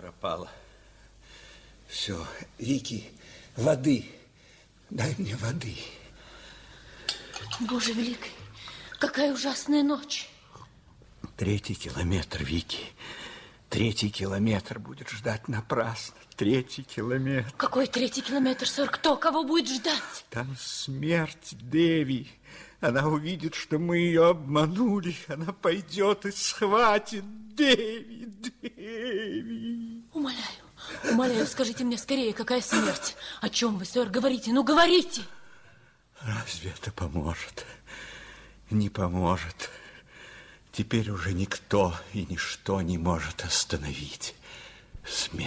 пропало. Все, Вики, воды. Дай мне воды. Боже великий, какая ужасная ночь. 3-й километр, Вики. 3-й километр будет ждать напрасно. 3-й километр. Какой 3-й километр, сэр? Кто кого будет ждать? Там смерть Деви. Она увидит, что мы ее обманули. Она пойдет и схватит Деви. Деви. Умоляю, скажите мне скорее, какая смерть? О чем вы, сэр, говорите? Ну, говорите! Разве это поможет? Не поможет. Теперь уже никто и ничто не может остановить смерть.